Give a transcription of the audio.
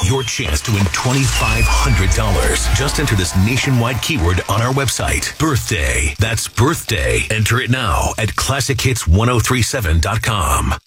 your chance to win $2,500. Just enter this nationwide keyword on our website. Birthday. That's birthday. Enter it now at ClassicHits1037.com.